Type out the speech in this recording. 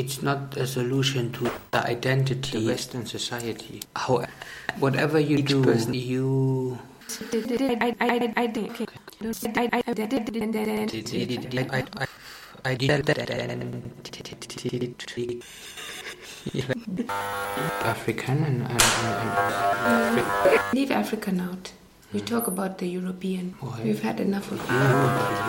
it's not a solution to the identity of Western society. How, whatever you do, you... African and leave African out. We talk about the European. Why? We've had enough of Europe.